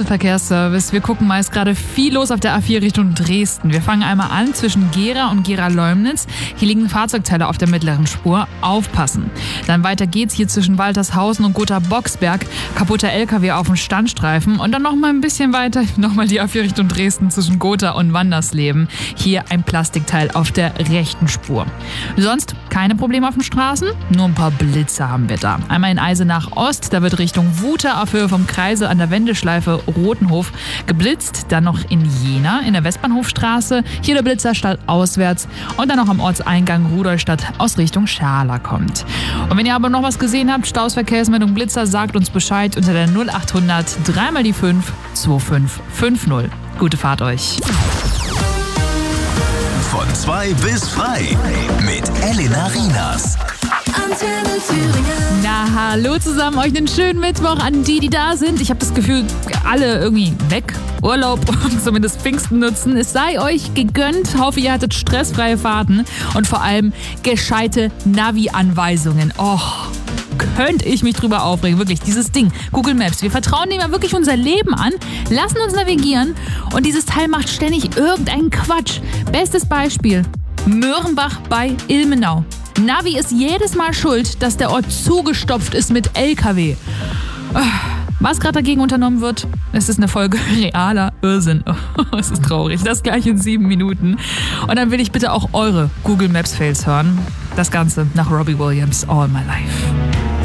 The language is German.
Straßenverkehrsservice. Wir gucken mal, ist gerade viel los auf der A4 Richtung Dresden. Wir fangen einmal an zwischen Gera und Gera-Leumnitz. Hier liegen Fahrzeugteile auf der mittleren Spur. Aufpassen. Dann weiter geht's hier zwischen Waltershausen und Gotha-Boxberg. Kaputter LKW auf dem Standstreifen. Und dann noch mal ein bisschen weiter, nochmal die A4 Richtung Dresden zwischen Gotha und Wandersleben. Hier ein Plastikteil auf der rechten Spur. Sonst keine Probleme auf den Straßen, nur ein paar Blitze haben wir da. Einmal in Eisenach Ost, da wird Richtung Wuter auf Höhe vom Kreisel an der Wendeschleife Rotenhof geblitzt. Dann noch in Jena in der Westbahnhofstraße. Hier der Blitzer auswärts und dann noch am Ortseingang Rudolstadt aus Richtung Schala kommt. Und wenn ihr aber noch was gesehen habt, Staus, Verkehrsmeldung, Blitzer, sagt uns Bescheid unter der 0800 3 mal die 5 2550. Gute Fahrt euch. Von 2 bis frei mit Elena Rienas. Antenne Thüringen. Na, hallo zusammen, euch einen schönen Mittwoch an die da sind. Ich habe das Gefühl, alle irgendwie weg, Urlaub und zumindest Pfingsten nutzen. Es sei euch gegönnt. Hoffe, ihr hattet stressfreie Fahrten und vor allem gescheite Navi-Anweisungen. Könnte ich mich drüber aufregen. Wirklich, dieses Ding, Google Maps. Wir vertrauen dem ja wirklich unser Leben an, lassen uns navigieren und dieses Teil macht ständig irgendeinen Quatsch. Bestes Beispiel, Möhrenbach bei Ilmenau. Navi ist jedes Mal schuld, dass der Ort zugestopft ist mit LKW. Was gerade dagegen unternommen wird, es ist eine Folge realer Irrsinn. Es ist traurig. Das gleich in 7 Minuten. Und dann will ich bitte auch eure Google Maps Fails hören. Das Ganze nach Robbie Williams, All My Life.